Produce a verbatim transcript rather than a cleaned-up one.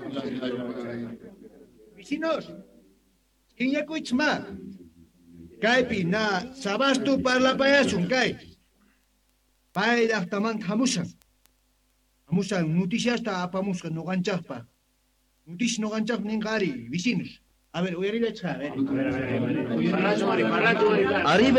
Vecinos, Iñakuitzma, Kaipi na sabastu parlapayasun kay. Payda taman hamusan. Hamusan noticiasta apamusca no ganchaspa. Noticia no ganchas ningari, vecinos. A ver, voy a ir a echar, a ver. A ver, a ver, a ver. Arriba.